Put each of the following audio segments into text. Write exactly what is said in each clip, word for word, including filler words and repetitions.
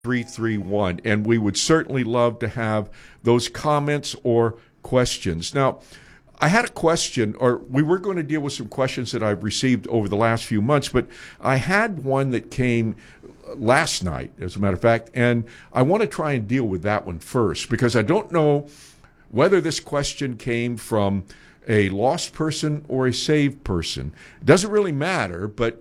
three three one, and we would certainly love to have those comments or questions. Now, I had a question, or we were going to deal with some questions that I've received over the last few months, but I had one that came last night, as a matter of fact, and I want to try and deal with that one first, because I don't know whether this question came from a lost person or a saved person. It doesn't really matter, but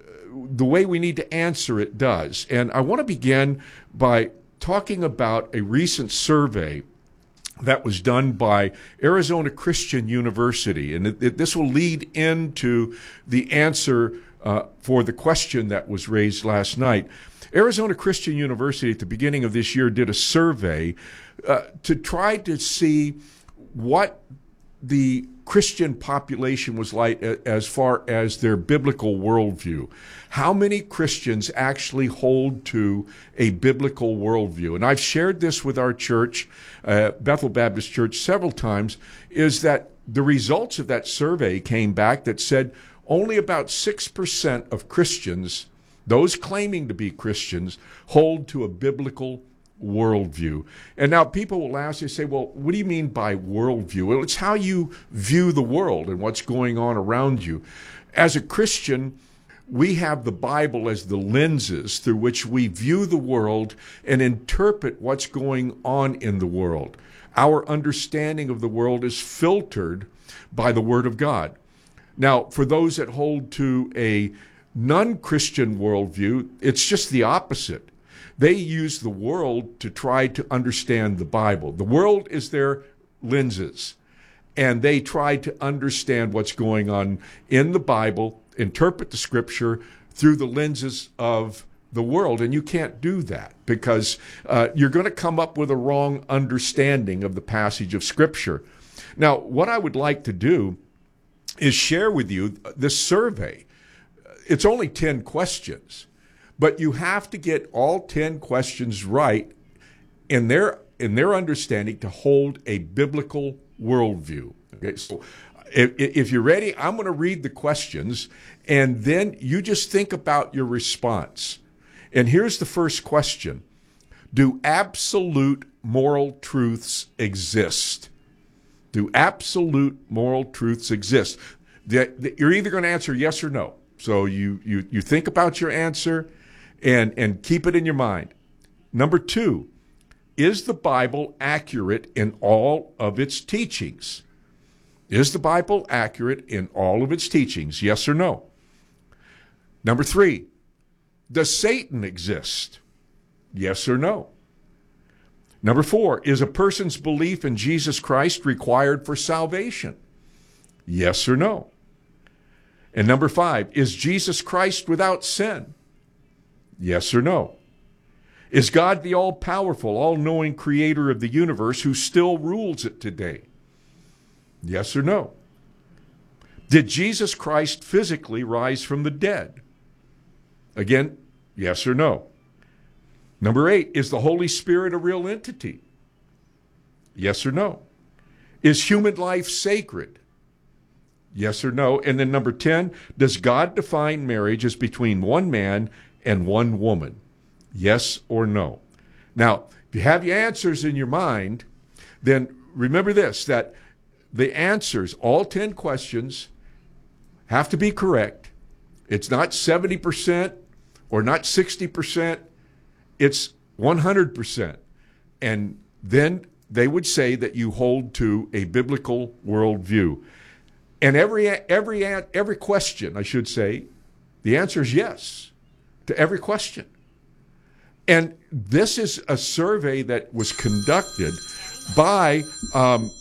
the way we need to answer it does. And I want to begin by talking about a recent survey that was done by Arizona Christian University. And it, it, this will lead into the answer uh, for the question that was raised last night. Arizona Christian University at the beginning of this year did a survey uh, to try to see what the Christian population was like as far as their biblical worldview. How many Christians actually hold to a biblical worldview? And I've shared this with our church, uh, Bethel Baptist Church, several times, is that the results of that survey came back that said only about six percent of Christians, those claiming to be Christians, hold to a biblical worldview. And now people will ask, they say, well, what do you mean by worldview? Well, it's how you view the world and what's going on around you. As a Christian, we have the Bible as the lenses through which we view the world and interpret what's going on in the world. Our understanding of the world is filtered by the Word of God. Now, for those that hold to a non-Christian worldview, it's just the opposite. They use the world to try to understand the Bible. The world is their lenses, and they try to understand what's going on in the Bible, interpret the Scripture through the lenses of the world. And you can't do that because uh, you're going to come up with a wrong understanding of the passage of Scripture. Now, what I would like to do is share with you this survey. It's only ten questions. But you have to get all ten questions right in their in their understanding to hold a biblical worldview. Okay, so if, if you're ready, I'm going to read the questions, and then you just think about your response. And here's the first question. Do absolute moral truths exist? Do absolute moral truths exist? You're either going to answer yes or no. So you you you think about your answer, And, and keep it in your mind. Number two, is the Bible accurate in all of its teachings? Is the Bible accurate in all of its teachings? Yes or no? Number three, does Satan exist? Yes or no? Number four, is a person's belief in Jesus Christ required for salvation? Yes or no? And number five, is Jesus Christ without sin? Yes or no? Is God the all-powerful, all-knowing creator of the universe who still rules it today? Yes or no? Did Jesus Christ physically rise from the dead? Again, yes or no? Number eight, is the Holy Spirit a real entity? Yes or no? Is human life sacred? Yes or no? And then number ten, does God define marriage as between one man and one woman? Yes or no? Now, if you have your answers in your mind, then remember this, that the answers, all ten questions, have to be correct. It's not seventy percent or not sixty percent. It's one hundred percent. And then they would say that you hold to a biblical worldview. And every every every question, I should say, the answer is yes to every question. And this is a survey that was conducted by, um,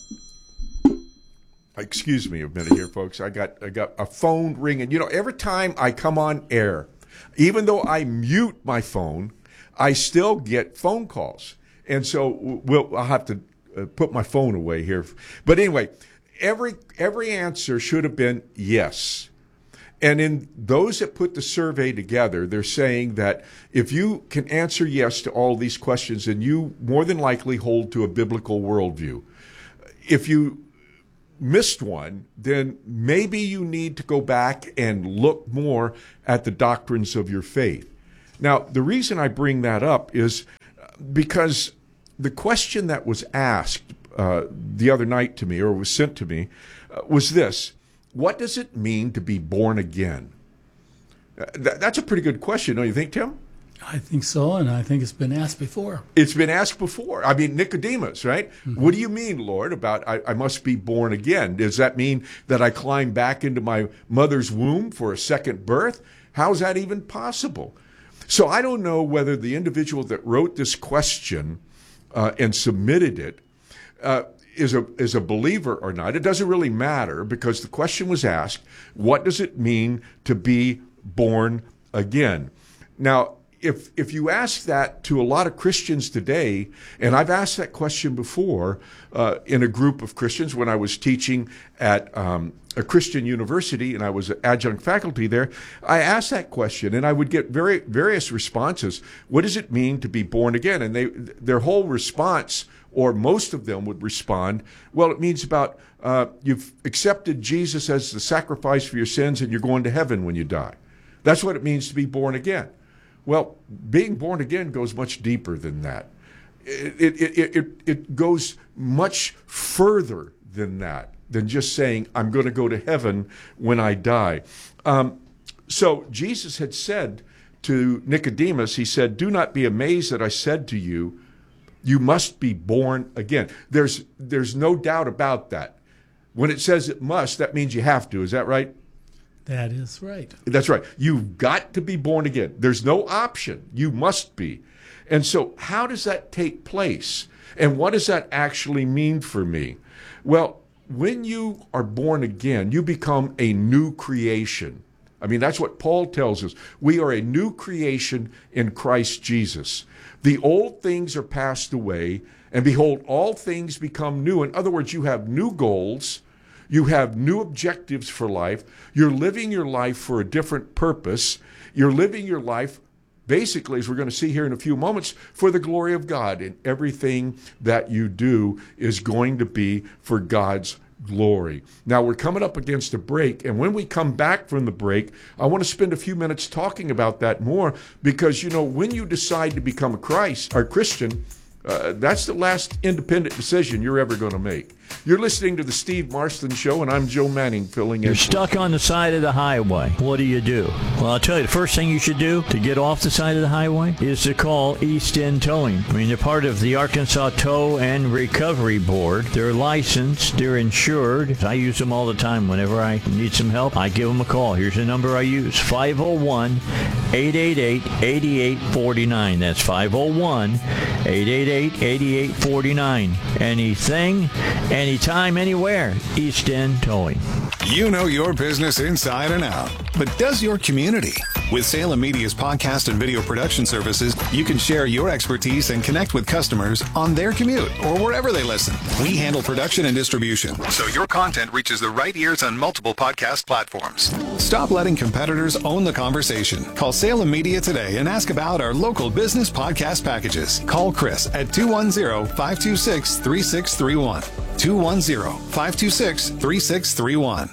excuse me a minute here, folks. I got I got a phone ringing. You know, every time I come on air, even though I mute my phone, I still get phone calls. And so we'll, I'll have to uh, put my phone away here. But anyway, every every answer should have been yes. And in those that put the survey together, they're saying that if you can answer yes to all these questions, then you more than likely hold to a biblical worldview. If you missed one, then maybe you need to go back and look more at the doctrines of your faith. Now, the reason I bring that up is because the question that was asked uh, the other night to me, or was sent to me, uh, was this: what does it mean to be born again? Uh, th- that's a pretty good question, don't you think, Tim? I think so, and I think it's been asked before. It's been asked before. I mean, Nicodemus, right? Mm-hmm. What do you mean, Lord, about I, I must be born again? Does that mean that I climb back into my mother's womb for a second birth? How is that even possible? So I don't know whether the individual that wrote this question uh, and submitted it uh, is a is a believer or not. It doesn't really matter, because the question was asked, what does it mean to be born again? Now, If if you ask that to a lot of Christians today, and I've asked that question before uh, in a group of Christians when I was teaching at um, a Christian university and I was adjunct faculty there, I asked that question and I would get very various responses. What does it mean to be born again? And they their whole response, or most of them, would respond, well, it means about uh, you've accepted Jesus as the sacrifice for your sins and you're going to heaven when you die. That's what it means to be born again. Well, being born again goes much deeper than that. It, it, it, it, it goes much further than that, than just saying, I'm going to go to heaven when I die. Um, so Jesus had said to Nicodemus, he said, do not be amazed that I said to you, you must be born again. There's, there's no doubt about that. When it says it must, that means you have to. Is that right? That is right. That's right. You've got to be born again. There's no option. You must be. And so how does that take place? And what does that actually mean for me? Well, when you are born again, you become a new creation. I mean, that's what Paul tells us. We are a new creation in Christ Jesus. The old things are passed away, and behold, all things become new. In other words, you have new goals. You have new objectives for life. You're living your life for a different purpose. You're living your life, basically, as we're going to see here in a few moments, for the glory of God. And everything that you do is going to be for God's glory. Now, we're coming up against a break, and when we come back from the break, I want to spend a few minutes talking about that more, because, you know, when you decide to become a Christ or Christian, uh, that's the last independent decision you're ever going to make. You're listening to the Steve Marston Show, and I'm Joe Manning filling in. You're stuck on the side of the highway. What do you do? Well, I'll tell you, the first thing you should do to get off the side of the highway is to call East End Towing. I mean, they're part of the Arkansas Tow and Recovery Board. They're licensed. They're insured. I use them all the time. Whenever I need some help, I give them a call. Here's the number I use, five oh one, eight eight eight, eight eight four nine. That's five oh one, eight eight eight, eight eight four nine. Anything, anytime, anywhere, East End Towing. You know your business inside and out, but does your community? With Salem Media's podcast and video production services, you can share your expertise and connect with customers on their commute or wherever they listen. We handle production and distribution, so your content reaches the right ears on multiple podcast platforms. Stop letting competitors own the conversation. Call Salem Media today and ask about our local business podcast packages. Call Chris at two one zero, five two six, three six three one. two one zero, five two six, three six three one.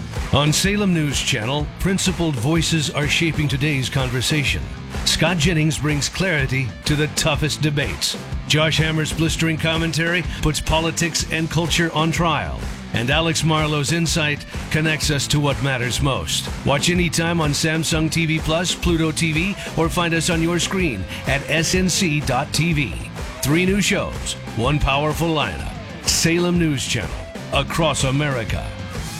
On Salem News Channel, principled voices are shaping today's conversation. Scott Jennings brings clarity to the toughest debates. Josh Hammer's blistering commentary puts politics and culture on trial. And Alex Marlowe's insight connects us to what matters most. Watch anytime on Samsung T V Plus, Pluto T V, or find us on your screen at S N C dot T V. Three new shows, one powerful lineup. Salem News Channel, across America.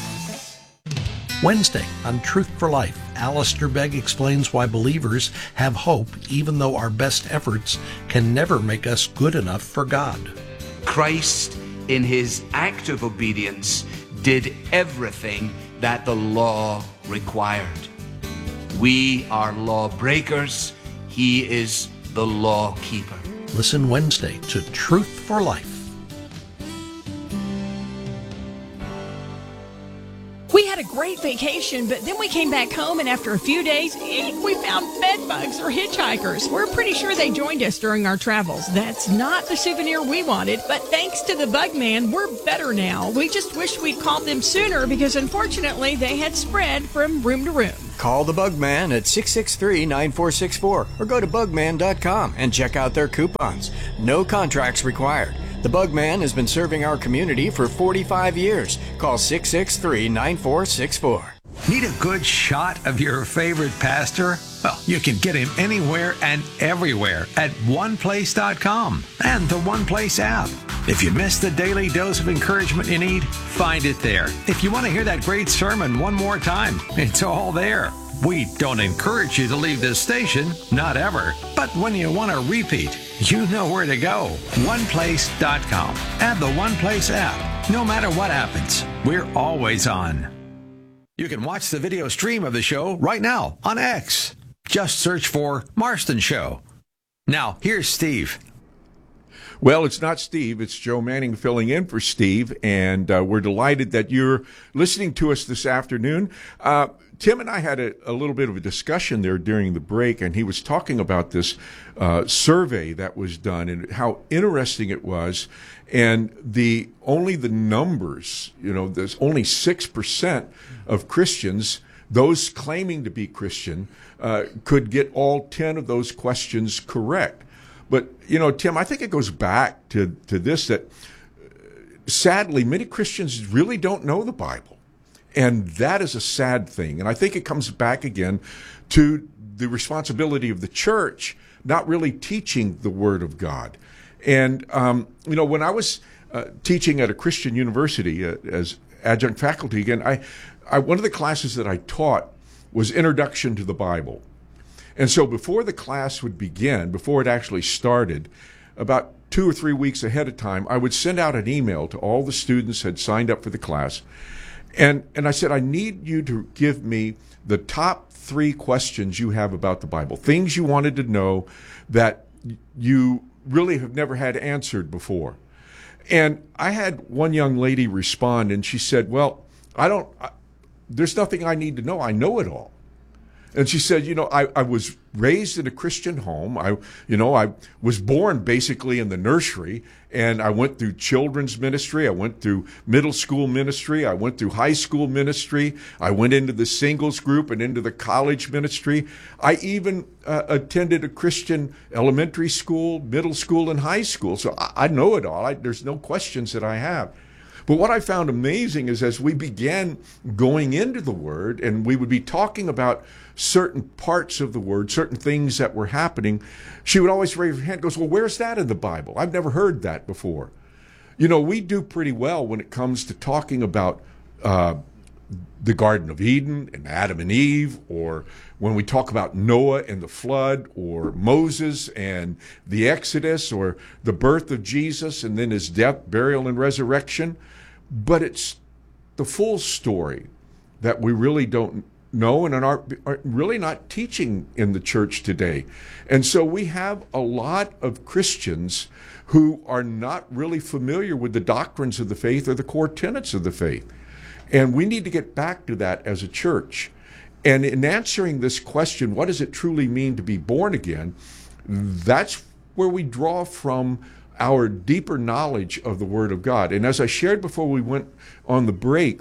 Wednesday on Truth for Life, Alistair Begg explains why believers have hope even though our best efforts can never make us good enough for God. Christ, in his act of obedience, did everything that the law required. We are lawbreakers. He is the law keeper. Listen Wednesday to Truth for Life. We had a great vacation, but then we came back home, and after a few days, eh, we found bed bugs or hitchhikers. We're pretty sure they joined us during our travels. That's not the souvenir we wanted, but thanks to the Bug Man, we're better now. We just wish we'd called them sooner because unfortunately they had spread from room to room. Call the Bugman at six six three, nine four six four or go to bugman dot com and check out their coupons. No contracts required. The Bugman has been serving our community for forty-five years. Call six six three, nine four six four. Need a good shot of your favorite pastor? Well, you can get him anywhere and everywhere at one place dot com and the One Place app. If you missed the daily dose of encouragement you need, find it there. If you want to hear that great sermon one more time, it's all there. We don't encourage you to leave this station, not ever. But when you want to repeat, you know where to go. one place dot com and the One Place app. No matter what happens, we're always on. You can watch the video stream of the show right now on X. Just search for Marston Show. Now, here's Steve. Well, it's not Steve. It's Joe Manning filling in for Steve, and uh, we're delighted that you're listening to us this afternoon. Uh, Tim and I had a, a little bit of a discussion there during the break, and he was talking about this uh, survey that was done and how interesting it was, and the only the numbers, you know, there's only six percent of Christians, those claiming to be Christian, uh, could get all ten of those questions correct. But, you know, Tim, I think it goes back to, to this, that sadly, many Christians really don't know the Bible. And that is a sad thing. And I think it comes back again to the responsibility of the church not really teaching the Word of God. And, um, you know, when I was uh, teaching at a Christian university uh, as adjunct faculty, again, I, I one of the classes that I taught was Introduction to the Bible. And so before the class would begin, before it actually started, about two or three weeks ahead of time, I would send out an email to all the students who had signed up for the class. And, and I said, I need you to give me the top three questions you have about the Bible, things you wanted to know that you really have never had answered before. And I had one young lady respond, and she said, well, I don't, I, there's nothing I need to know. I know it all. And she said, you know, I, I was raised in a Christian home. I, you know, I was born basically in the nursery, and I went through children's ministry. I went through middle school ministry. I went through high school ministry. I went into the singles group and into the college ministry. I even uh, attended a Christian elementary school, middle school, and high school. So I, I know it all. I, there's no questions that I have. But what I found amazing is as we began going into the Word and we would be talking about certain parts of the Word, certain things that were happening, she would always raise her hand and goes, well, where's that in the Bible? I've never heard that before. You know, we do pretty well when it comes to talking about uh, the Garden of Eden and Adam and Eve, or when we talk about Noah and the flood, or Moses and the Exodus, or the birth of Jesus and then his death, burial, and resurrection. But it's the full story that we really don't know and are, are really not teaching in the church today. And so we have a lot of Christians who are not really familiar with the doctrines of the faith or the core tenets of the faith. And we need to get back to that as a church. And in answering this question, what does it truly mean to be born again? That's where we draw from our deeper knowledge of the Word of God. And as I shared before we went on the break,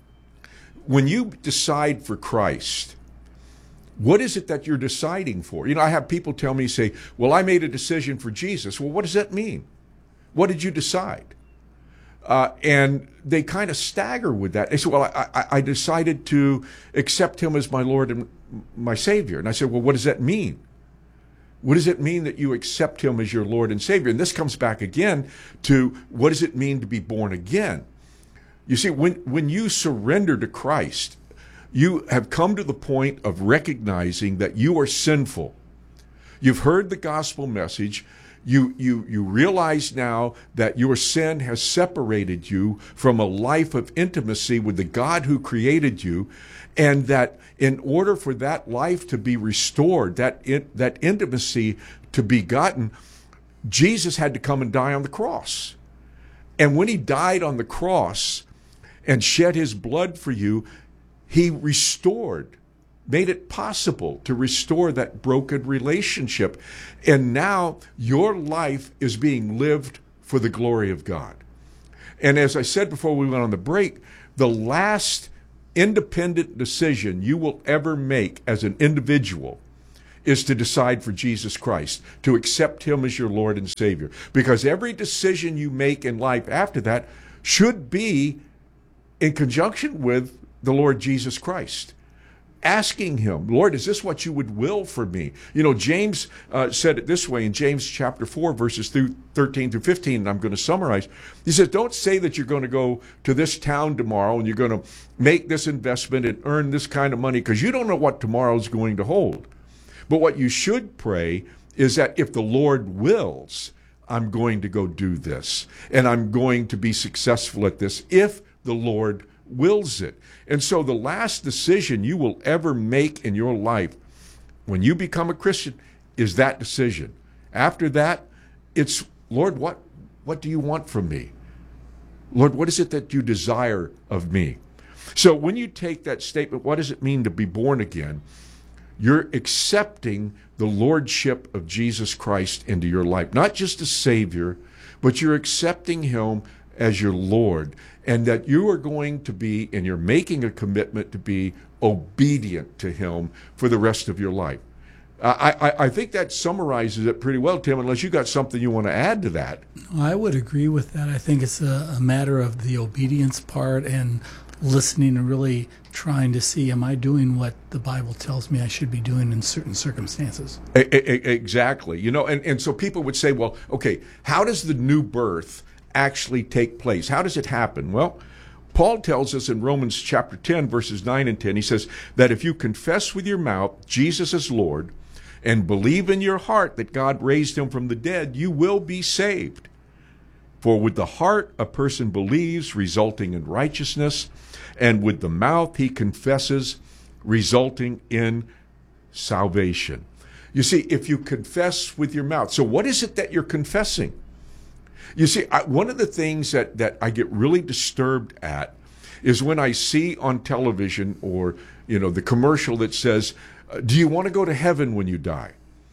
when you decide for Christ, what is it that you're deciding for? You know, I have people tell me, say, well, I made a decision for Jesus. Well, what does that mean? What did you decide? Uh, and they kind of stagger with that. They say, well, I, I, I decided to accept him as my Lord and my Savior. And I said, well, what does that mean? What does it mean that you accept him as your Lord and Savior? And this comes back again to what does it mean to be born again? You see, when, when you surrender to Christ, you have come to the point of recognizing that you are sinful. You've heard the gospel message. You, you, you realize now that your sin has separated you from a life of intimacy with the God who created you, and that in order for that life to be restored, that, in, that intimacy to be gotten, Jesus had to come and die on the cross. And when he died on the cross and shed his blood for you, He restored, made it possible to restore that broken relationship. And now your life is being lived for the glory of God. And as I said before we went on the break, the last independent decision you will ever make as an individual is to decide for Jesus Christ, to accept him as your Lord and Savior. Because every decision you make in life after that should be in conjunction with the Lord Jesus Christ. Asking him, Lord, is this what you would will for me? You know, James uh, said it this way in James chapter four, verses through thirteen through fifteen, and I'm going to summarize. He says, don't say that you're going to go to this town tomorrow and you're going to make this investment and earn this kind of money, because you don't know what tomorrow is going to hold. But what you should pray is that if the Lord wills, I'm going to go do this, and I'm going to be successful at this if the Lord wills it. And so the last decision you will ever make in your life when you become a Christian is that decision. After that, it's, Lord, what, what do you want from me? Lord, what is it that you desire of me? So when you take that statement, what does it mean to be born again? You're accepting the lordship of Jesus Christ into your life. Not just a Savior, but you're accepting him as your Lord, and that you are going to be, and you're making a commitment to be obedient to him for the rest of your life. I, I, I think that summarizes it pretty well, Tim, unless you got something you want to add to that. I would agree with that. I think it's a, a matter of the obedience part and listening and really trying to see, am I doing what the Bible tells me I should be doing in certain circumstances? Exactly. You know, and, and so people would say, well, okay, how does the new birth actually take place? How does it happen? Well, Paul tells us in Romans chapter ten, verses nine and ten, he says that if you confess with your mouth Jesus is Lord and believe in your heart that God raised him from the dead, you will be saved. For with the heart a person believes, resulting in righteousness, and with the mouth he confesses, resulting in salvation. You see, if you confess with your mouth, so what is it that you're confessing? You see, I, one of the things that, that I get really disturbed at is when I see on television or, you know, the commercial that says, do you want to go to heaven when you die?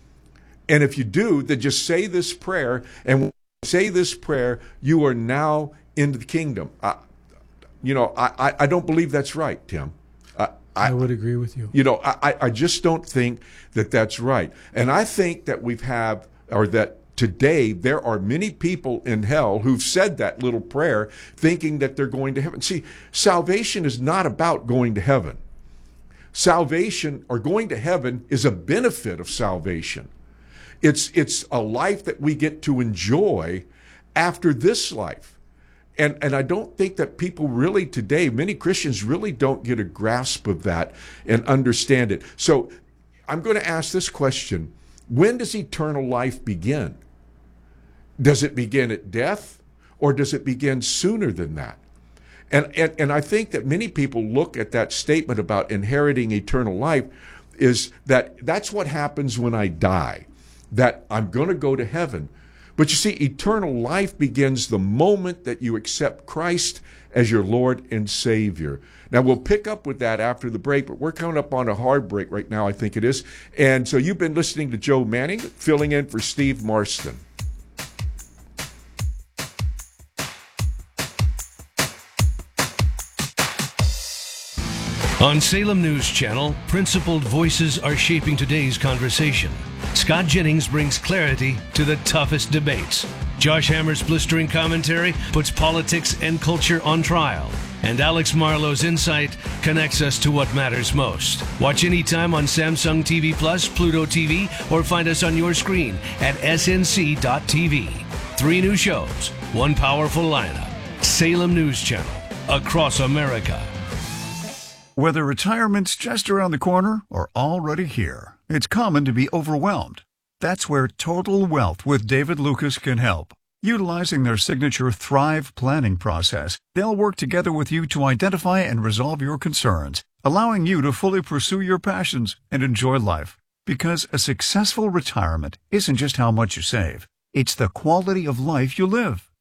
And if you do, then just say this prayer, and when you say this prayer, you are now in the kingdom. I, you know, I, I don't believe that's right, Tim. I, I, I would agree with you. You know, I, I just don't think that that's right. And I think that we've have, or that today, there are many people in hell who've said that little prayer thinking that they're going to heaven. See, salvation is not about going to heaven. Salvation, or going to heaven, is a benefit of salvation. It's, it's a life that we get to enjoy after this life. And, and I don't think that people really today, many Christians really don't get a grasp of that and understand it. So I'm going to ask this question. When does eternal life begin? Does it begin at death, or does it begin sooner than that? And, and and I think that many people look at that statement about inheriting eternal life is that that's what happens when I die, that I'm going to go to heaven. But you see, eternal life begins the moment that you accept Christ as your Lord and Savior. Now, we'll pick up with that after the break, but we're coming up on a hard break right now, I think it is. And so you've been listening to Joe Manning, filling in for Steve Marston. On Salem News Channel, principled voices are shaping today's conversation. Scott Jennings brings clarity to the toughest debates. Josh Hammer's blistering commentary puts politics and culture on trial. And Alex Marlowe's insight connects us to what matters most. Watch anytime on Samsung T V Plus, Pluto T V, or find us on your screen at S N C dot T V. Three new shows, one powerful lineup. Salem News Channel, across America. Whether retirement's just around the corner or already here, it's common to be overwhelmed. That's where Total Wealth with David Lucas can help. Utilizing their signature Thrive planning process, they'll work together with you to identify and resolve your concerns, allowing you to fully pursue your passions and enjoy life. Because a successful retirement isn't just how much you save, it's the quality of life you live.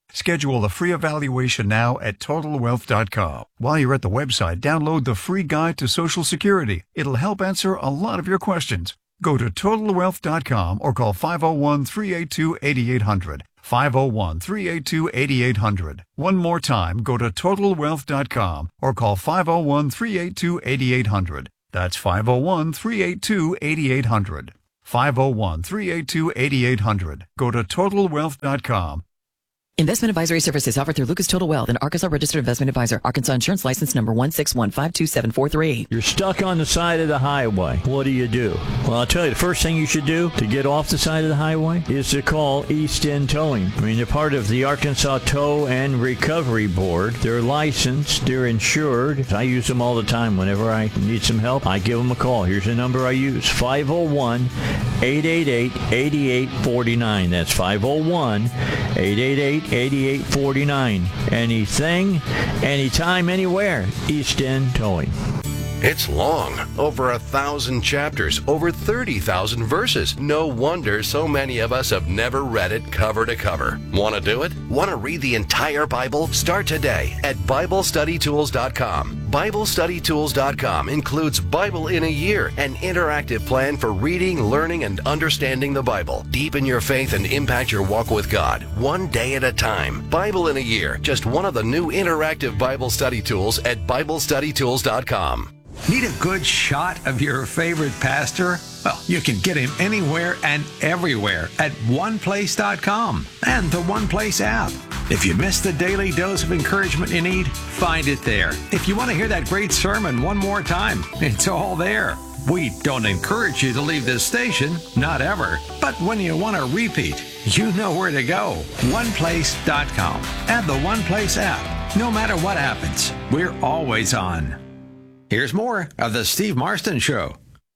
Schedule a free evaluation now at total wealth dot com. While you're at the website, download the free guide to Social Security. It'll help answer a lot of your questions. Go to total wealth dot com or call five oh one, three eight two, eight eight hundred. five oh one, three eight two, eight eight hundred. One more time, go to total wealth dot com or call five oh one, three eight two, eight eight hundred. That's five oh one, three eight two, eight eight hundred. five oh one, three eight two, eight eight hundred. Go to total wealth dot com. Investment advisory services offered through Lucas Total Wealth, an Arkansas registered investment advisor. Arkansas insurance license number one six one five two seven four three. You're stuck on the side of the highway. What do you do? Well, I'll tell you, the first thing you should do to get off the side of the highway is to call East End Towing. I mean, they're part of the Arkansas Tow and Recovery Board. They're licensed. They're insured. I use them all the time. Whenever I need some help, I give them a call. Here's the number I use, five oh one, eight eight eight, eight eight four nine. That's five oh one, eight eight eight, eight eight four nine. Anything, anytime, anywhere. East End Towing. It's long, over a thousand chapters, over thirty thousand verses. No wonder so many of us have never read it cover to cover. Want to do it? Want to read the entire Bible? Start today at Bible Study Tools dot com. Bible Study Tools dot com includes Bible in a Year, an interactive plan for reading, learning, and understanding the Bible. Deepen your faith and impact your walk with God, one day at a time. Bible in a Year, just one of the new interactive Bible study tools at Bible Study Tools dot com. Need a good shot of your favorite pastor? Well, you can get him anywhere and everywhere at one place dot com and the One Place app. If you missed the daily dose of encouragement you need, find it there. If you want to hear that great sermon one more time, it's all there. We don't encourage you to leave this station, not ever. But when you want to repeat, you know where to go. one place dot com and the One Place app. No matter what happens, we're always on. Here's more of the Steve Marston Show.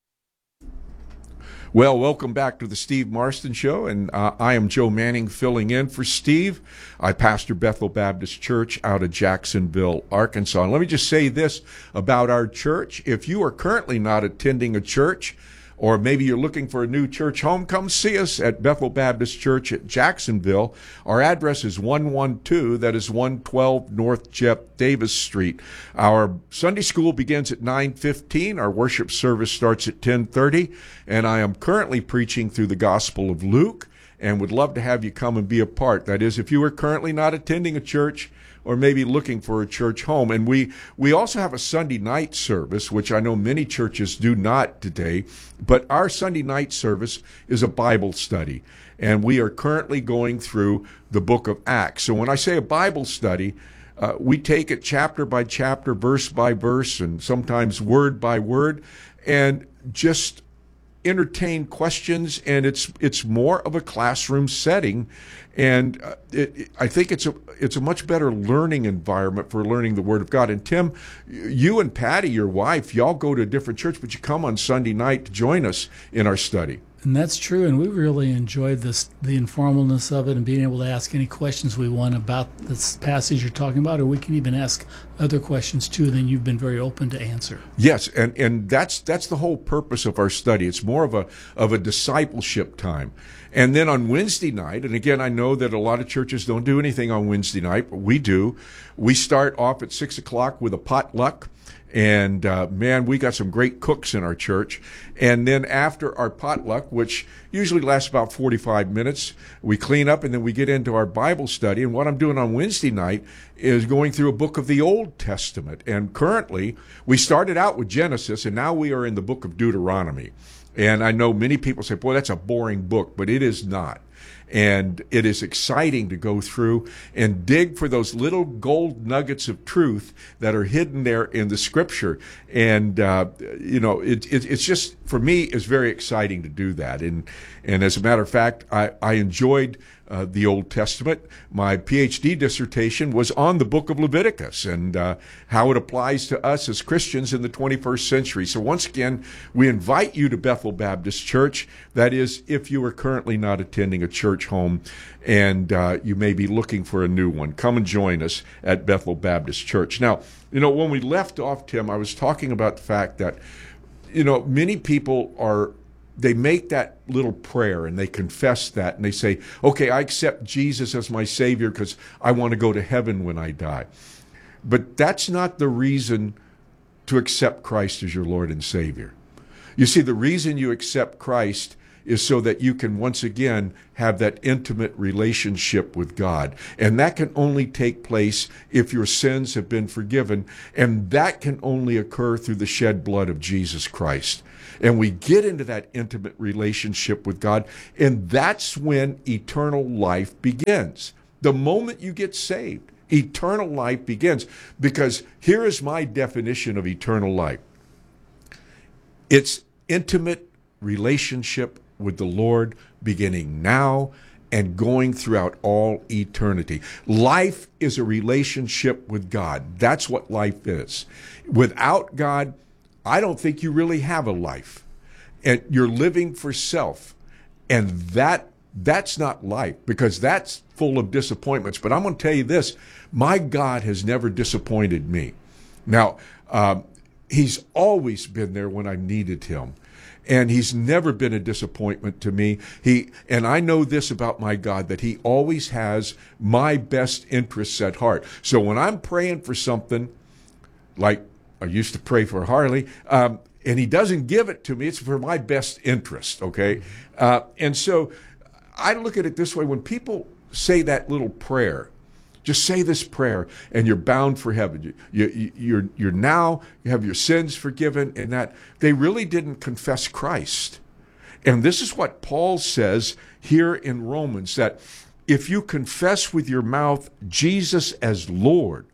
Well, welcome back to the Steve Marston Show, and uh, I am Joe Manning filling in for Steve. I pastor Bethel Baptist Church out of Jacksonville, Arkansas. And let me just say this about our church. If you are currently not attending a church, or maybe you're looking for a new church home, come see us at Bethel Baptist Church at Jacksonville. Our address is one twelve, that is one twelve North Jeff Davis Street. Our Sunday school begins at nine fifteen. Our worship service starts at ten thirty. And I am currently preaching through the Gospel of Luke and would love to have you come and be a part. That is, if you are currently not attending a church, or maybe looking for a church home. And we, we also have a Sunday night service, which I know many churches do not today, but our Sunday night service is a Bible study. And we are currently going through the book of Acts. So when I say a Bible study, uh, we take it chapter by chapter, verse by verse, and sometimes word by word, and just entertain questions, and it's it's more of a classroom setting, and uh, it, it, I think it's a it's a much better learning environment for learning the Word of God. And Tim, you and Patty, your wife, y'all go to a different church, but you come on Sunday night to join us in our study. And that's true, and we really enjoyed this, the informalness of it, and being able to ask any questions we want about this passage you're talking about, or we can even ask other questions too that you've been very open to answer. Yes, and, and that's that's the whole purpose of our study. It's more of a of a discipleship time. And then on Wednesday night, and again, I know that a lot of churches don't do anything on Wednesday night, but we do. We start off at six o'clock with a potluck. And, uh, man, we got some great cooks in our church. And then after our potluck, which usually lasts about forty-five minutes, we clean up and then we get into our Bible study. And what I'm doing on Wednesday night is going through a book of the Old Testament. And currently, we started out with Genesis, and now we are in the book of Deuteronomy. And I know many people say, boy, that's a boring book, but it is not. And it is exciting to go through and dig for those little gold nuggets of truth that are hidden there in the Scripture. And, uh, you know, it, it, it's just, for me, it's very exciting to do that. And, and as a matter of fact, I, I enjoyed uh, the Old Testament. My P H D dissertation was on the book of Leviticus and uh, how it applies to us as Christians in the twenty-first century. So once again, we invite you to Bethel Baptist Church. That is, if you are currently not attending a church home and uh, you may be looking for a new one, come and join us at Bethel Baptist Church. Now, you know, when we left off, Tim, I was talking about the fact that, you know, many people are they make that little prayer and they confess that and they say, okay, I accept Jesus as my Savior because I want to go to heaven when I die. But that's not the reason to accept Christ as your Lord and Savior. You see, the reason you accept Christ is so that you can once again have that intimate relationship with God. And that can only take place if your sins have been forgiven. And that can only occur through the shed blood of Jesus Christ. And we get into that intimate relationship with God, and that's when eternal life begins. The moment you get saved, eternal life begins. Because here is my definition of eternal life. It's intimate relationship with the Lord beginning now and going throughout all eternity. Life is a relationship with God. That's what life is. Without God, I don't think you really have a life. And you're living for self. And that that's not life, because that's full of disappointments. But I'm going to tell you this, my God has never disappointed me. Now, um, he's always been there when I needed him. And he's never been a disappointment to me. He and I know this about my God, that he always has my best interests at heart. So when I'm praying for something, like I used to pray for Harley, um, and he doesn't give it to me, it's for my best interest, okay? Uh, and so I look at it this way. When people say that little prayer, just say this prayer, and you're bound for heaven. You, you, you're, you're now, you have your sins forgiven, and that they really didn't confess Christ. And this is what Paul says here in Romans, that if you confess with your mouth Jesus as Lord,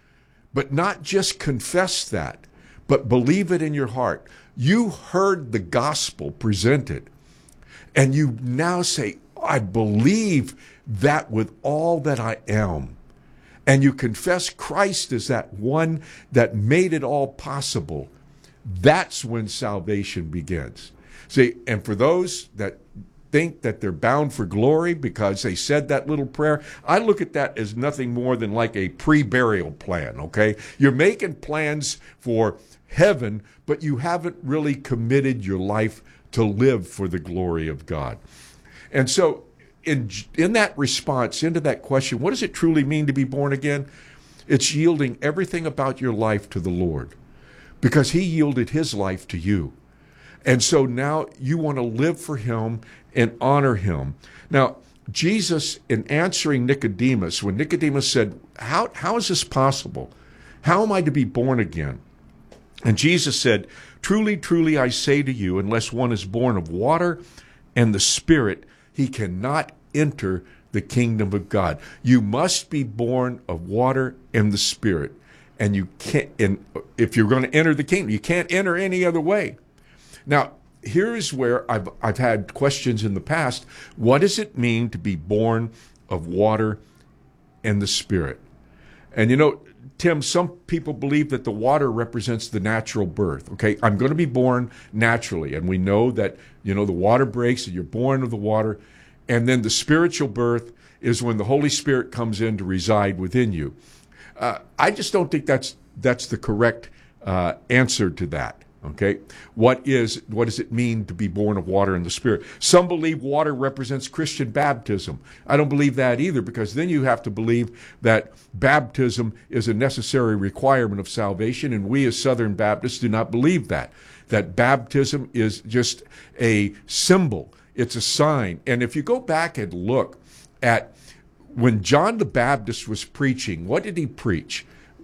but not just confess that, but believe it in your heart, you heard the gospel presented, and you now say, I believe that with all that I am. And you confess Christ as that one that made it all possible, that's when salvation begins. See, and for those that think that they're bound for glory because they said that little prayer, I look at that as nothing more than like a pre-burial plan, okay? You're making plans for heaven, but you haven't really committed your life to live for the glory of God. And so, In, in that response, into that question, what does it truly mean to be born again? It's yielding everything about your life to the Lord, because he yielded his life to you. And so now you want to live for him and honor him. Now, Jesus, in answering Nicodemus, when Nicodemus said, how, how is this possible? How am I to be born again? And Jesus said, truly, truly, I say to you, unless one is born of water and the Spirit, he cannot enter the kingdom of God. You must be born of water and the Spirit. And you can't, and if you're going to enter the kingdom, you can't enter any other way. Now, here's where I've, I've had questions in the past. What does it mean to be born of water and the Spirit? And you know, Tim, some people believe that the water represents the natural birth. Okay, I'm going to be born naturally. And we know that, you know, the water breaks and you're born of the water. And then the spiritual birth is when the Holy Spirit comes in to reside within you. Uh, I just don't think that's that's the correct uh, answer to that. Okay, what is what does it mean to be born of water and the Spirit? Some believe water represents Christian baptism. I don't believe that either, because then you have to believe that baptism is a necessary requirement of salvation, and we as Southern Baptists do not believe that. That baptism is just a symbol. It's a sign. And if you go back and look at when John the Baptist was preaching, what did he preach?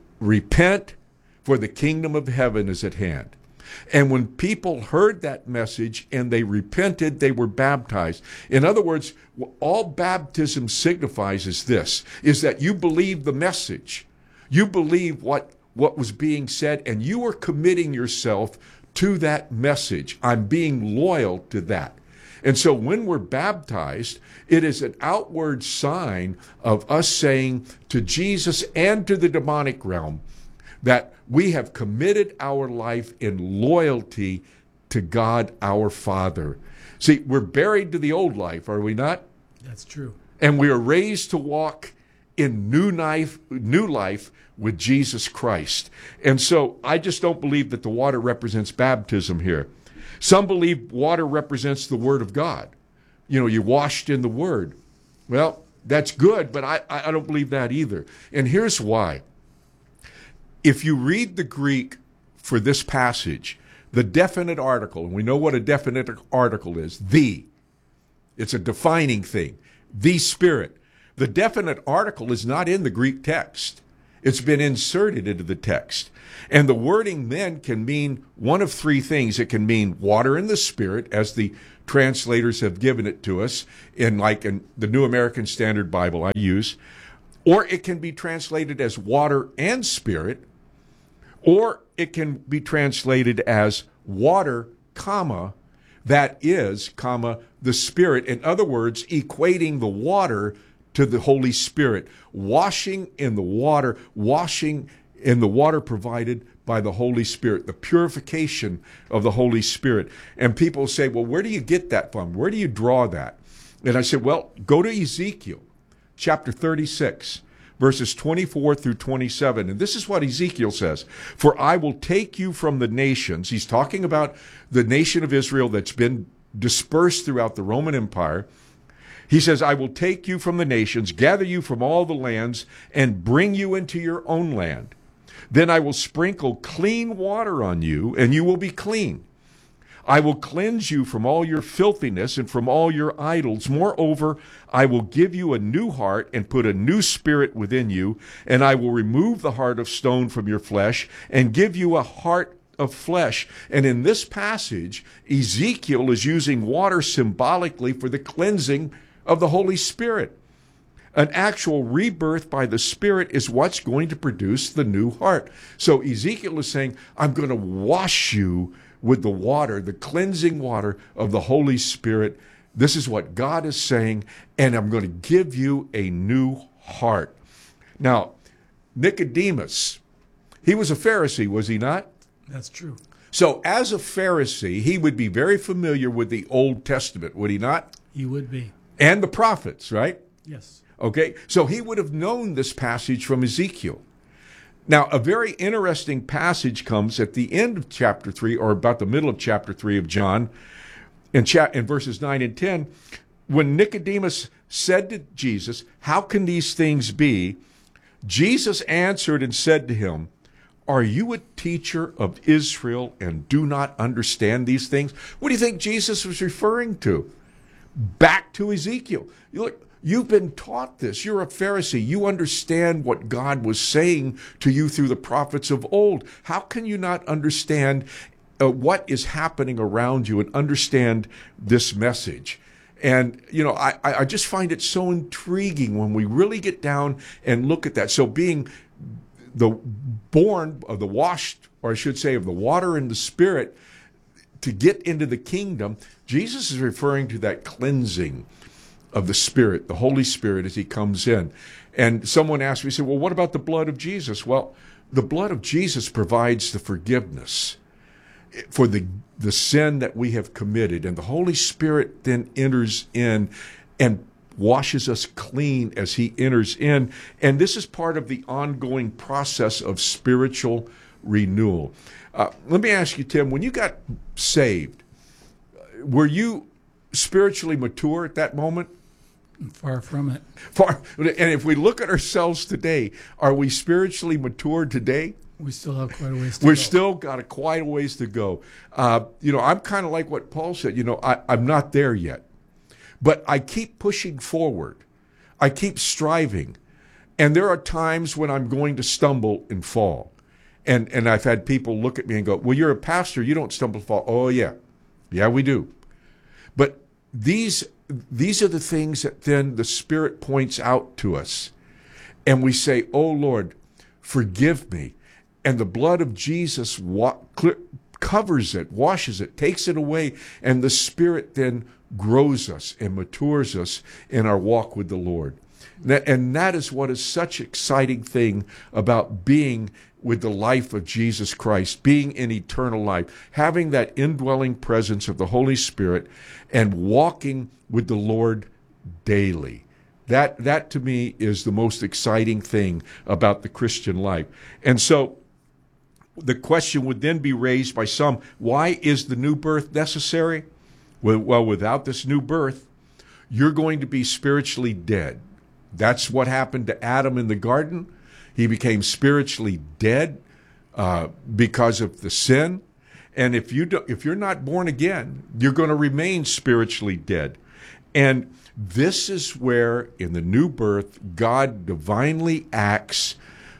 Repent, for the kingdom of heaven is at hand. And when people heard that message and they repented, they were baptized. In other words, all baptism signifies is this, is that you believe the message. You believe what, what was being said, and you are committing yourself to that message. I'm being loyal to that. And so when we're baptized, it is an outward sign of us saying to Jesus and to the demonic realm that we have committed our life in loyalty to God our Father. See, we're buried to the old life, are we not? That's true. And we are raised to walk in new life, new life with Jesus Christ. And so I just don't believe that the water represents baptism here. Some believe water represents the Word of God. You know, you're washed in the Word. Well, that's good, but I, I don't believe that either. And here's why. If you read the Greek for this passage, the definite article, and we know what a definite article is, the. It's a defining thing. The Spirit. The definite article is not in the Greek text. It's been inserted into the text. And the wording then can mean one of three things. It can mean water and the Spirit, as the translators have given it to us in like in the New American Standard Bible I use. Or it can be translated as water and Spirit. Or it can be translated as water, comma, that is, comma, the Spirit. In other words, equating the water to the Holy Spirit. Washing in the water, washing in the water provided by the Holy Spirit, the purification of the Holy Spirit. And people say, well, where do you get that from? Where do you draw that? And I said, well, go to Ezekiel chapter thirty-six. Verses twenty-four through twenty-seven. And this is what Ezekiel says. For I will take you from the nations. He's talking about the nation of Israel that's been dispersed throughout the Roman Empire. He says, I will take you from the nations, gather you from all the lands, and bring you into your own land. Then I will sprinkle clean water on you, and you will be clean. I will cleanse you from all your filthiness and from all your idols. Moreover, I will give you a new heart and put a new spirit within you, and I will remove the heart of stone from your flesh and give you a heart of flesh. And in this passage, Ezekiel is using water symbolically for the cleansing of the Holy Spirit. An actual rebirth by the Spirit is what's going to produce the new heart. So Ezekiel is saying, I'm going to wash you with the water, the cleansing water of the Holy Spirit. This is what God is saying, and I'm going to give you a new heart. Now, Nicodemus, he was a Pharisee, was he not? That's true. So as a Pharisee, he would be very familiar with the Old Testament, would he not? He would be. And the prophets, right? Yes. Okay, so he would have known this passage from Ezekiel. Now, a very interesting passage comes at the end of chapter three, or about the middle of chapter three of John, in, cha- in verses nine and ten, when Nicodemus said to Jesus, how can these things be? Jesus answered and said to him, are you a teacher of Israel and do not understand these things? What do you think Jesus was referring to? Back to Ezekiel. You look, you've been taught this. You're a Pharisee. You understand what God was saying to you through the prophets of old. How can you not understand uh, what is happening around you and understand this message? And, you know, I, I just find it so intriguing when we really get down and look at that. So being the born of the washed, or I should say of the water and the Spirit, to get into the kingdom, Jesus is referring to that cleansing of the Spirit, the Holy Spirit, as he comes in. And someone asked me, said, well, what about the blood of Jesus? Well, the blood of Jesus provides the forgiveness for the, the sin that we have committed. And the Holy Spirit then enters in and washes us clean as he enters in. And this is part of the ongoing process of spiritual renewal. Uh, let me ask you, Tim, when you got saved, were you spiritually mature at that moment? Far from it. Far, and if we look at ourselves today, are we spiritually mature today? We still have quite a ways to We're go. still got a quite a ways to go. Uh, you know, I'm kind of like what Paul said. You know, I, I'm not there yet, but I keep pushing forward. I keep striving, and there are times when I'm going to stumble and fall. And and I've had people look at me and go, well, you're a pastor. You don't stumble and fall. Oh, yeah. Yeah, we do. But these these are the things that then the Spirit points out to us. And we say, oh, Lord, forgive me. And the blood of Jesus wa- clear, covers it, washes it, takes it away. And the Spirit then grows us and matures us in our walk with the Lord. That, and that is what is such an exciting thing about being with the life of Jesus Christ, being in eternal life, having that indwelling presence of the Holy Spirit and walking with the Lord daily. That, that to me is the most exciting thing about the Christian life. And so the question would then be raised by some, why is the new birth necessary? Well, well, without this new birth, you're going to be spiritually dead. That's what happened to Adam in the garden. He became spiritually dead uh, because of the sin. And if you do, if you're not born again, you're going to remain spiritually dead. And this is where, in the new birth, God divinely acts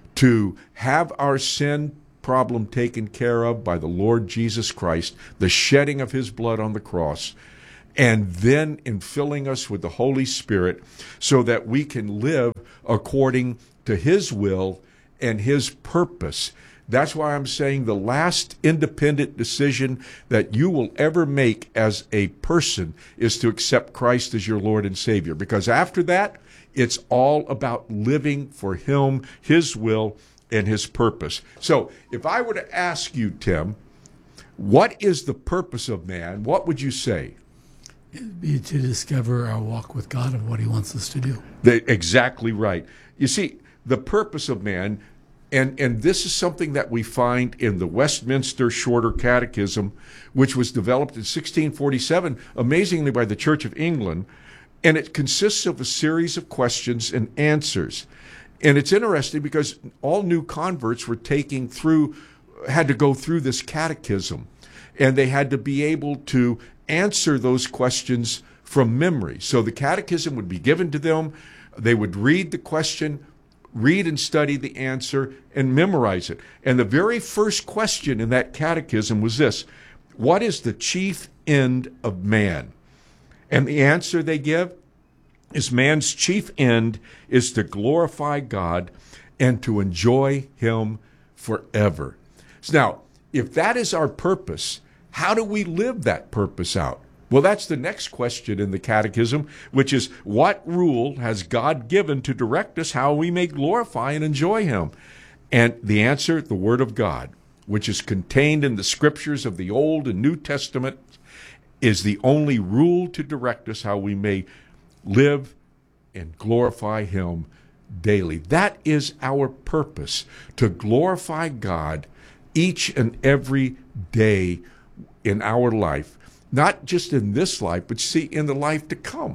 to have our sin problem taken care of by the Lord Jesus Christ, the shedding of his blood on the cross, and then in filling us with the Holy Spirit so that we can live according to his will and his purpose. That's why I'm saying the last independent decision that you will ever make as a person is to accept Christ as your Lord and Savior. Because after that, it's all about living for him, his will, and his purpose. So if I were to ask you, Tim, what is the purpose of man, what would you say? It'd be to discover our walk with God and what he wants us to do. The, exactly right. You see, the purpose of man, and, and this is something that we find in the Westminster Shorter Catechism, which was developed in sixteen forty-seven, amazingly by the Church of England, and it consists of a series of questions and answers. And it's interesting because all new converts were taking through, had to go through this catechism, and they had to be able to answer those questions from memory. So the catechism would be given to them. They would read the question, read and study the answer, and memorize it. And the very first question in that catechism was this: what is the chief end of man? And the answer they give is man's chief end is to glorify God and to enjoy him forever. So now, if that is our purpose, how do we live that purpose out? Well, that's the next question in the catechism, which is, what rule has God given to direct us how we may glorify and enjoy him? And the answer, the Word of God, which is contained in the scriptures of the Old and New Testament, is the only rule to direct us how we may live and glorify him daily. That is our purpose, to glorify God each and every day in our life, not just in this life, but see, in the life to come.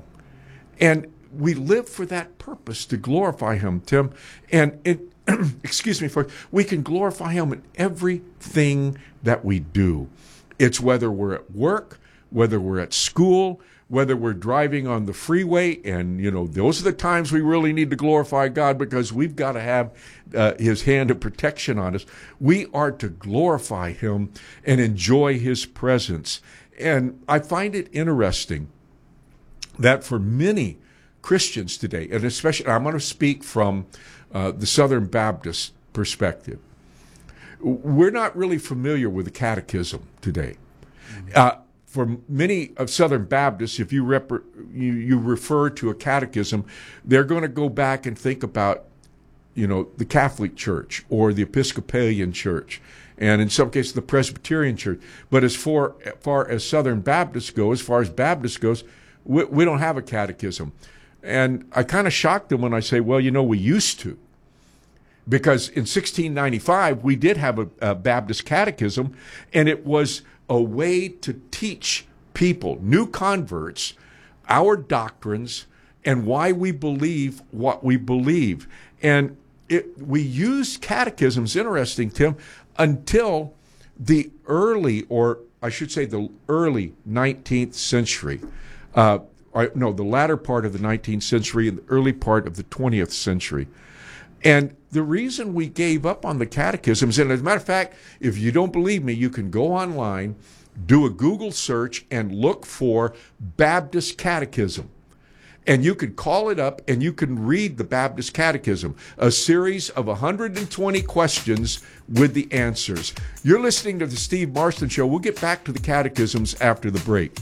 And we live for that purpose, to glorify him, Tim. And it, excuse me, for we can glorify him in everything that we do. It's whether we're at work, whether we're at school, whether we're driving on the freeway, and, you know, those are the times we really need to glorify God because we've got to have uh, his hand of protection on us. We are to glorify him and enjoy his presence. And I find it interesting that for many Christians today, and especially, I'm going to speak from uh, the Southern Baptist perspective, we're not really familiar with the catechism today. Uh, For many of Southern Baptists, if you, rep- you you refer to a catechism, they're going to go back and think about, you know, the Catholic Church or the Episcopalian Church, and in some cases the Presbyterian Church. But as far, far as Southern Baptists go, as far as Baptists goes, we, we don't have a catechism. And I kind of shocked them when I say, well, you know, we used to. Because in sixteen ninety-five, we did have a, a Baptist catechism, and it was a way to teach people, new converts, our doctrines and why we believe what we believe. And it, we used catechisms, interesting, Tim, until the early, or I should say the early nineteenth century. Uh, or, no, the latter part of the nineteenth century and the early part of the twentieth century. And the reason we gave up on the catechisms, and as a matter of fact, if you don't believe me, you can go online, do a Google search, and look for Baptist Catechism. And you can call it up and you can read the Baptist Catechism, a series of one hundred twenty questions with the answers. You're listening to the Steve Marston Show. We'll get back to the catechisms after the break.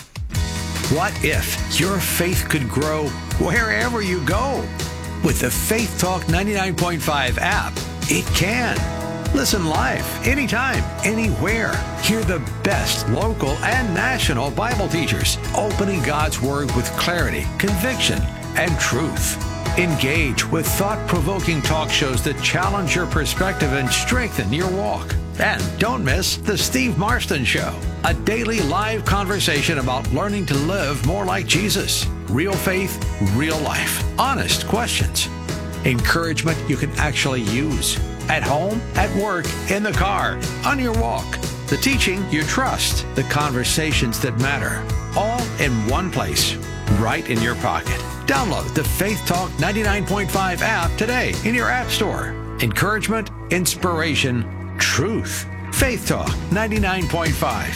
What if your faith could grow wherever you go? With the Faith Talk ninety-nine point five app, it can. Listen live, anytime, anywhere. Hear the best local and national Bible teachers opening God's Word with clarity, conviction, and truth. Engage with thought-provoking talk shows that challenge your perspective and strengthen your walk. And don't miss The Steve Marston Show, a daily live conversation about learning to live more like Jesus. Real faith, real life. Honest questions. Encouragement you can actually use. At home, at work, in the car, on your walk. The teaching you trust. The conversations that matter. All in one place, right in your pocket. Download the Faith Talk ninety-nine point five app today in your app store. Encouragement, inspiration, truth. Faith Talk ninety-nine point five.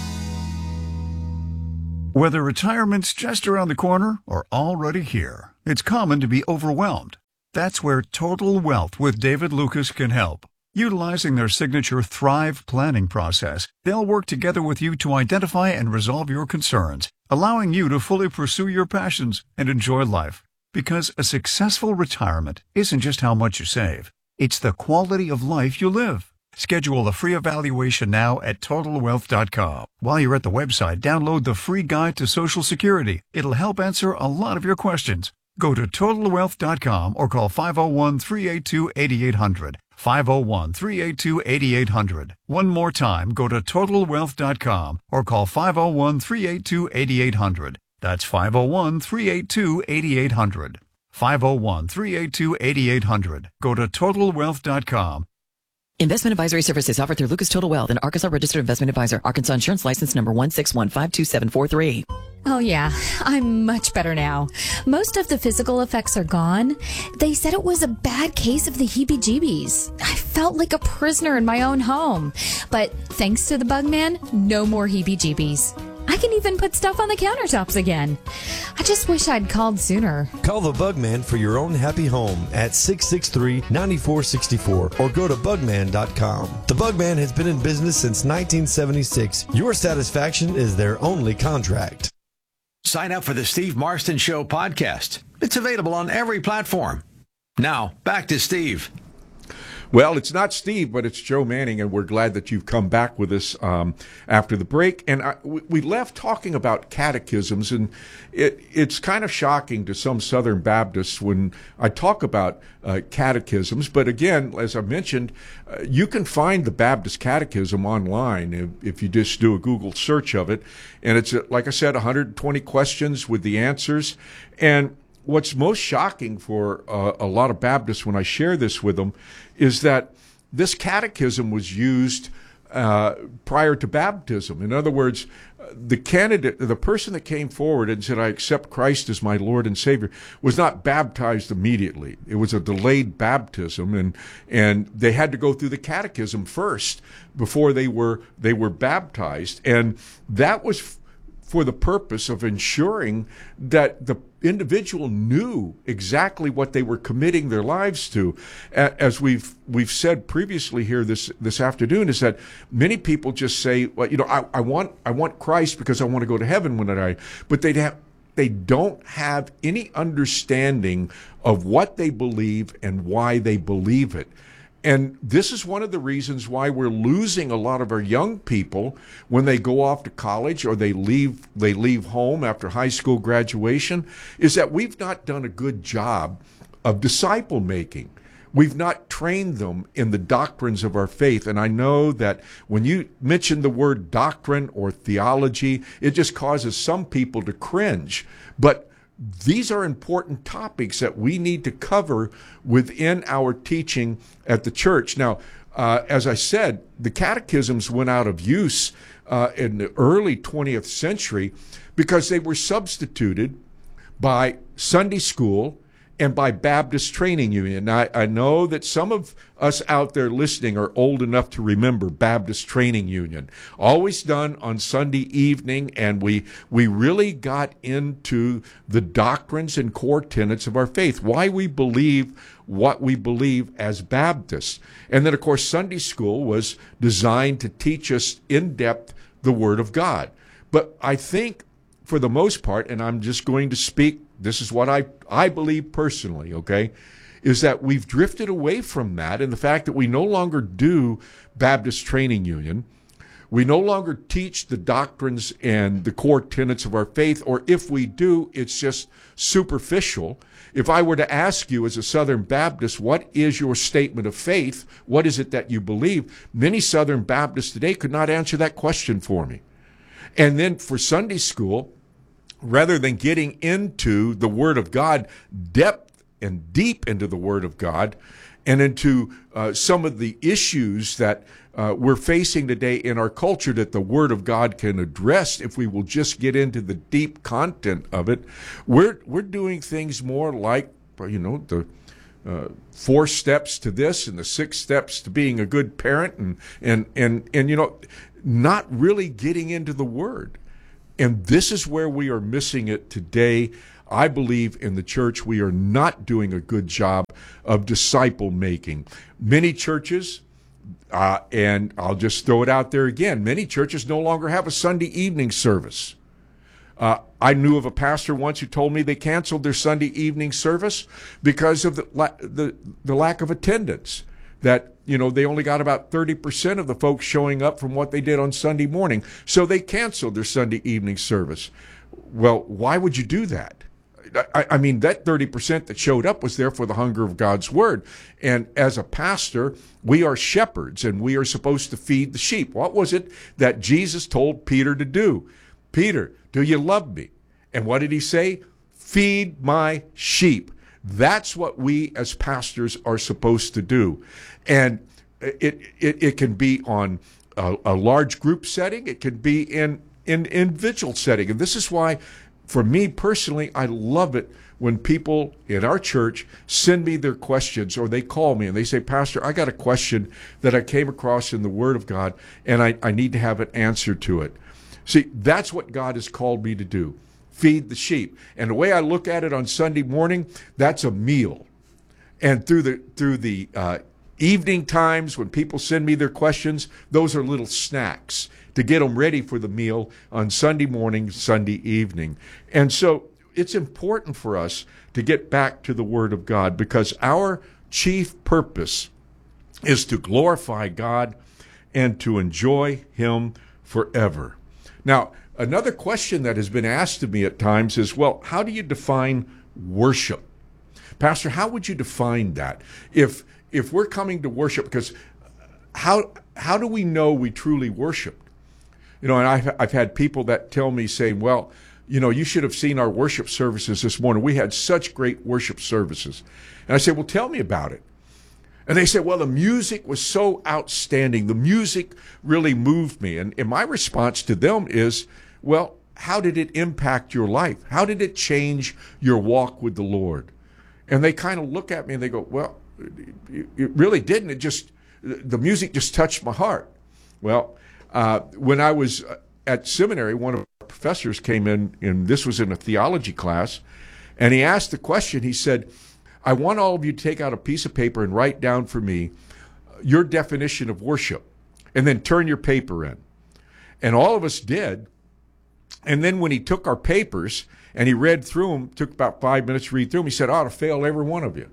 Whether retirement's just around the corner or already here, it's common to be overwhelmed. That's where Total Wealth with David Lucas can help. Utilizing their signature Thrive planning process, they'll work together with you to identify and resolve your concerns, allowing you to fully pursue your passions and enjoy life. Because a successful retirement isn't just how much you save, it's the quality of life you live. Schedule a free evaluation now at total wealth dot com. While you're at the website, download the free guide to Social Security. It'll help answer a lot of your questions. Go to total wealth dot com or call five oh one, three eight two, eight eight hundred. five oh one, three eight two, eight eight hundred. One more time, go to total wealth dot com or call five oh one, three eight two, eight eight hundred. That's five oh one, three eight two, eight eight hundred. five oh one, three eight two, eight eight hundred. Go to total wealth dot com. Investment advisory services offered through Lucas Total Wealth, an Arkansas registered investment advisor. Arkansas Insurance License number one six one five two seven four three. Oh yeah, I'm much better now. Most of the physical effects are gone. They said it was a bad case of the heebie-jeebies. I felt like a prisoner in my own home. But thanks to the Bugman, no more heebie-jeebies. I can even put stuff on the countertops again. I just wish I'd called sooner. Call the Bugman for your own happy home at six six three, nine four six four or go to bugman dot com. The Bugman has been in business since nineteen seventy-six. Your satisfaction is their only contract. Sign up for the Steve Marston Show podcast. It's available on every platform. Now, back to Steve. Well, it's not Steve, but it's Joe Manning, and we're glad that you've come back with us um, after the break. And I, we, we left talking about catechisms, and it, it's kind of shocking to some Southern Baptists when I talk about uh, catechisms. But again, as I mentioned, uh, you can find the Baptist Catechism online if, if you just do a Google search of it. And it's, like I said, one hundred twenty questions with the answers. And what's most shocking for uh, a lot of Baptists when I share this with them is that this catechism was used uh, prior to baptism. In other words, the candidate, the person that came forward and said, I accept Christ as my Lord and Savior, was not baptized immediately. It was a delayed baptism, and and they had to go through the catechism first before they were they were baptized. And that was f- for the purpose of ensuring that the individual knew exactly what they were committing their lives to. As we've we've said previously here this this afternoon, is that many people just say, well, you know, I, I want I want Christ because I want to go to heaven when I die, but they have they don't have any understanding of what they believe and why they believe it. And this is one of the reasons why we're losing a lot of our young people when they go off to college or they leave they leave home after high school graduation, is that we've not done a good job of disciple making. We've not trained them in the doctrines of our faith. And I know that when you mention the word doctrine or theology, it just causes some people to cringe. But these are important topics that we need to cover within our teaching at the church. Now, uh, as I said, the catechisms went out of use uh, in the early twentieth century because they were substituted by Sunday school and by Baptist Training Union. Now, I, I know that some of us out there listening are old enough to remember Baptist Training Union. Always done on Sunday evening, and we we really got into the doctrines and core tenets of our faith, why we believe what we believe as Baptists. And then, of course, Sunday school was designed to teach us in depth the Word of God. But I think, for the most part, and I'm just going to speak, this is what I, I believe personally, okay, is that we've drifted away from that, and the fact that we no longer do Baptist Training Union. We no longer teach the doctrines and the core tenets of our faith, or if we do, it's just superficial. If I were to ask you as a Southern Baptist, what is your statement of faith? What is it that you believe? Many Southern Baptists today could not answer that question for me. And then for Sunday school, rather than getting into the Word of God, depth and deep into the Word of God, and into uh, some of the issues that uh, we're facing today in our culture that the Word of God can address if we will just get into the deep content of it, we're we're doing things more like, you know, the uh, four steps to this and the six steps to being a good parent, and and and and you know, not really getting into the Word. And this is where we are missing it today. I believe in the church we are not doing a good job of disciple making. Many churches, uh, and I'll just throw it out there again, many churches no longer have a Sunday evening service. Uh, I knew of a pastor once who told me they canceled their Sunday evening service because of the, la- the, the lack of attendance. That, you know, they only got about thirty percent of the folks showing up from what they did on Sunday morning. So they canceled their Sunday evening service. Well, why would you do that? I, I mean, that thirty percent that showed up was there for the hunger of God's Word. And as a pastor, we are shepherds, and we are supposed to feed the sheep. What was it that Jesus told Peter to do? Peter, do you love me? And what did he say? Feed my sheep. That's what we as pastors are supposed to do. And it it, it can be on a, a large group setting. It can be in in individual setting. And this is why, for me personally, I love it when people in our church send me their questions, or they call me and they say, Pastor, I got a question that I came across in the Word of God, and I, I need to have an answer to it. See, that's what God has called me to do. Feed the sheep. And the way I look at it on Sunday morning, that's a meal. And through the through the uh, evening times when people send me their questions, those are little snacks to get them ready for the meal on Sunday morning, Sunday evening. And so it's important for us to get back to the Word of God, because our chief purpose is to glorify God and to enjoy Him forever. Now, another question that has been asked of me at times is, well, how do you define worship? Pastor, how would you define that? If if we're coming to worship, because how how do we know we truly worship? You know, and I've, I've had people that tell me, saying, well, you know, you should have seen our worship services this morning. We had such great worship services. And I say, well, tell me about it. And they say, well, the music was so outstanding. The music really moved me. And, and my response to them is, well, how did it impact your life? How did it change your walk with the Lord? And they kind of look at me and they go, well, it, it really didn't. It just, the music just touched my heart. Well, uh, when I was at seminary, one of our professors came in, and this was in a theology class, and he asked the question. He said, I want all of you to take out a piece of paper and write down for me your definition of worship, and then turn your paper in. And all of us did. And then when he took our papers and he read through them, took about five minutes to read through them, he said, I ought to fail every one of you.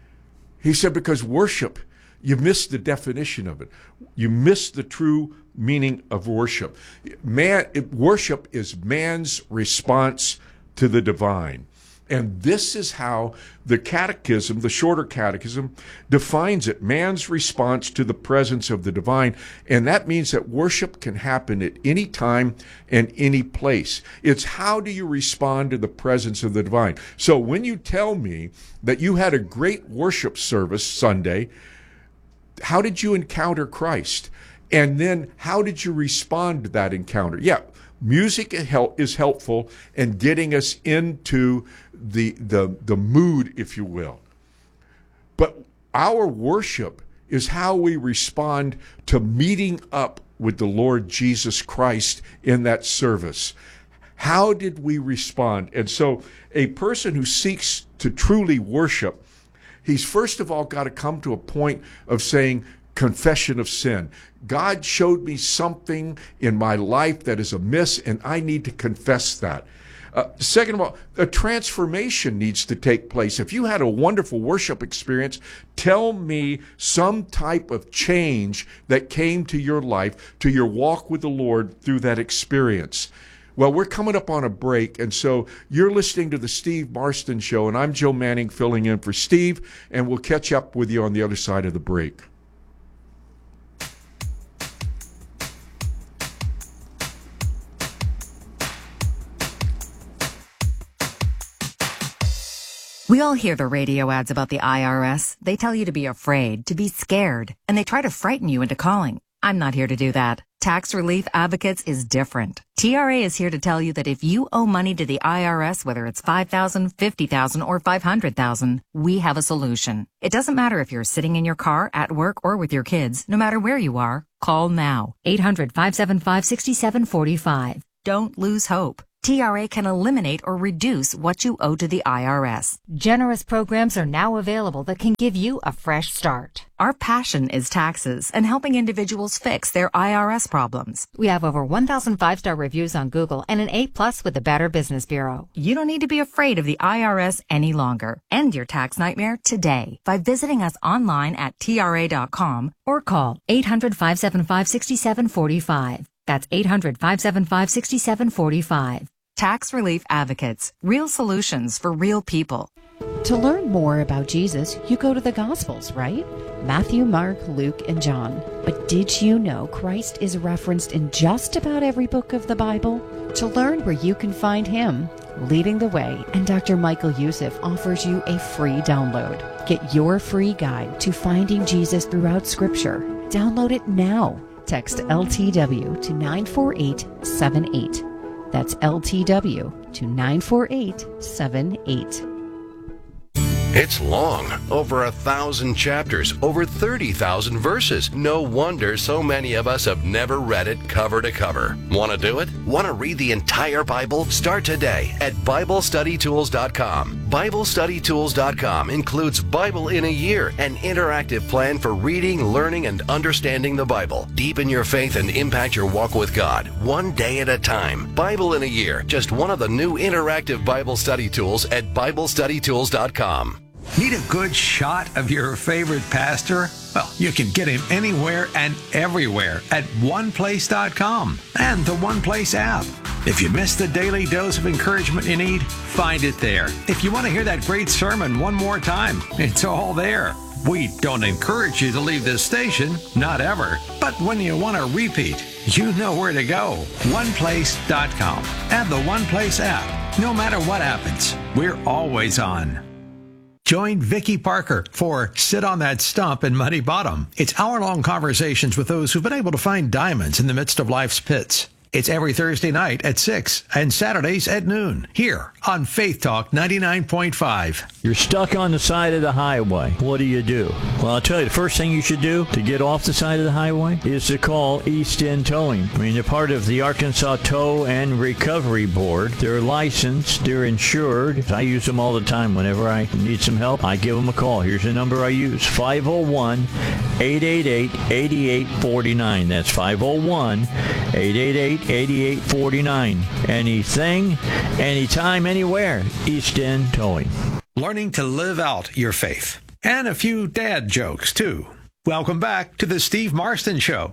He said, because worship, you missed the definition of it. You missed the true meaning of worship. Man, it, worship is man's response to the divine. And this is how the catechism, the shorter catechism, defines it. Man's response to the presence of the divine. And that means that worship can happen at any time and any place. It's how do you respond to the presence of the divine. So when you tell me that you had a great worship service Sunday, how did you encounter Christ? And then how did you respond to that encounter? Yeah, music is helpful in getting us into the, the, the mood, if you will. But our worship is how we respond to meeting up with the Lord Jesus Christ in that service. How did we respond? And so a person who seeks to truly worship, he's first of all got to come to a point of saying, confession of sin. God showed me something in my life that is amiss, and I need to confess that. Uh, second of all, a transformation needs to take place. If you had a wonderful worship experience, tell me some type of change that came to your life, to your walk with the Lord through that experience. Well, we're coming up on a break, and so you're listening to the Steve Marston Show, and I'm Joe Manning filling in for Steve, and we'll catch up with you on the other side of the break. We all hear the radio ads about the I R S. They tell you to be afraid, to be scared, and they try to frighten you into calling. I'm not here to do that. Tax Relief Advocates is different. T R A is here to tell you that if you owe money to the I R S, whether it's five thousand dollars, fifty thousand dollars, or five hundred thousand dollars, we have a solution. It doesn't matter if you're sitting in your car, at work, or with your kids. No matter where you are, call now. eight hundred, five seven five, six seven four five. Don't lose hope. T R A can eliminate or reduce what you owe to the I R S. Generous programs are now available that can give you a fresh start. Our passion is taxes and helping individuals fix their I R S problems. We have over one thousand five-star reviews on Google and an A plus with the Better Business Bureau. You don't need to be afraid of the I R S any longer. End your tax nightmare today by visiting us online at T R A dot com or call eight hundred, five seven five, six seven four five. That's eight hundred, five seven five, six seven four five. Tax Relief Advocates. Real solutions for real people. To learn more about Jesus, you go to the Gospels, right? Matthew, Mark, Luke, and John. But did you know Christ is referenced in just about every book of the Bible? To learn where you can find him, Leading the Way and Doctor Michael Youssef offers you a free download. Get your free guide to finding Jesus throughout Scripture. Download it now. Text L T W to nine four eight seven eight. That's L T W to nine four eight seven eight. It's long, over a thousand chapters, over thirty thousand verses. No wonder so many of us have never read it cover to cover. Want to do it? Want to read the entire Bible? Start today at Bible Study Tools dot com. Bible Study Tools dot com includes Bible in a Year, an interactive plan for reading, learning, and understanding the Bible. Deepen your faith and impact your walk with God, one day at a time. Bible in a Year, just one of the new interactive Bible study tools at Bible Study Tools dot com. Need a good shot of your favorite pastor? Well, you can get him anywhere and everywhere at one place dot com and the One Place app. If you missed the daily dose of encouragement you need, find it there. If you want to hear that great sermon one more time, it's all there. We don't encourage you to leave this station, not ever. But when you want to repeat, you know where to go. one place dot com and the One Place app. No matter what happens, we're always on. Join Vicki Parker for Sit on That Stump in Muddy Bottom. It's hour-long conversations with those who've been able to find diamonds in the midst of life's pits. It's every Thursday night at six and Saturdays at noon here on Faith Talk ninety-nine point five. You're stuck on the side of the highway. What do you do? Well, I'll tell you, the first thing you should do to get off the side of the highway is to call East End Towing. I mean, they're part of the Arkansas Tow and Recovery Board. They're licensed. They're insured. I use them all the time. Whenever I need some help, I give them a call. Here's the number I use, five oh one, eight eight eight, eight eight four nine. That's five oh one, eight eight eight, eight eight four nine. Anything, anytime, anywhere. East End Towing. Learning to live out your faith. And a few dad jokes, too. Welcome back to the Steve Marston Show.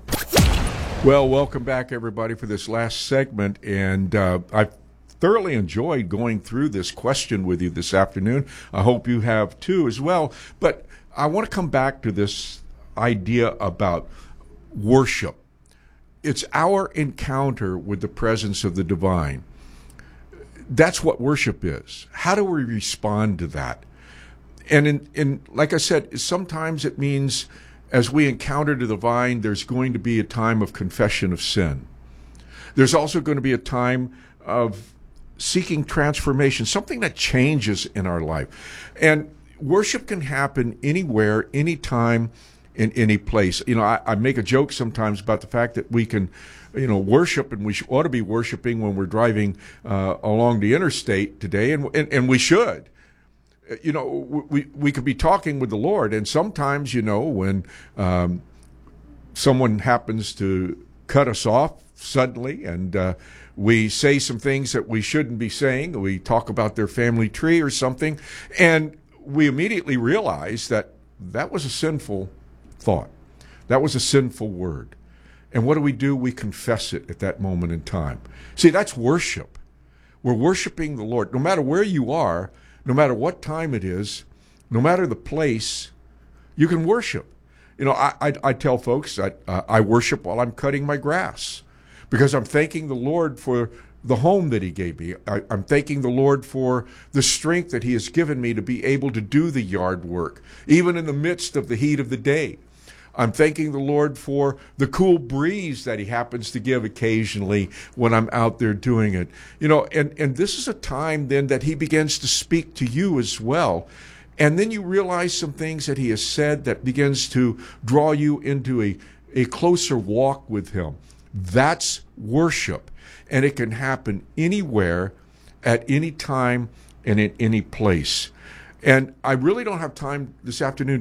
Well, welcome back, everybody, for this last segment. And uh, I've thoroughly enjoyed going through this question with you this afternoon. I hope you have, too, as well. But I want to come back to this idea about worship. It's our encounter with the presence of the divine. That's what worship is. How do we respond to that? And in, in like I said, sometimes it means as we encounter the divine, there's going to be a time of confession of sin. There's also going to be a time of seeking transformation, something that changes in our life. And worship can happen anywhere, anytime, in any place. You know, I, I make a joke sometimes about the fact that we can, you know, worship, and we sh- ought to be worshiping when we're driving uh, along the interstate today, and, and and we should. You know, we we could be talking with the Lord, and sometimes, you know, when um, someone happens to cut us off suddenly, and uh, we say some things that we shouldn't be saying. We talk about their family tree or something, and we immediately realize that that was a sinful thought. That was a sinful word. And what do we do? We confess it at that moment in time. See, that's worship. We're worshiping the Lord. No matter where you are, no matter what time it is, no matter the place, you can worship. You know, I, I, I tell folks I, uh, I worship while I'm cutting my grass because I'm thanking the Lord for the home that he gave me. I, I'm thanking the Lord for the strength that he has given me to be able to do the yard work, even in the midst of the heat of the day. I'm thanking the Lord for the cool breeze that he happens to give occasionally when I'm out there doing it. You know, and, and this is a time then that he begins to speak to you as well. And then you realize some things that he has said that begins to draw you into a, a closer walk with him. That's worship. And it can happen anywhere, at any time, and in any place. And I really don't have time this afternoon